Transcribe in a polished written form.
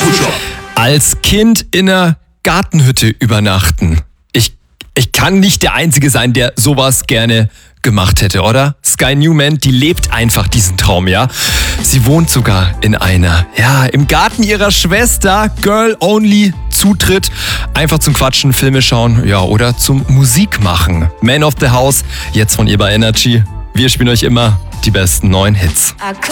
Als Kind in einer Gartenhütte übernachten. Ich kann nicht der Einzige sein, der sowas gerne gemacht hätte, oder? Sky Newman, die lebt einfach diesen Traum, ja? Sie wohnt sogar in einer, im Garten ihrer Schwester, Girl-Only Zutritt. Einfach zum Quatschen, Filme schauen, oder zum Musik machen. Man of the House, jetzt von ihr bei Energy. Wir spielen euch immer die besten neuen Hits.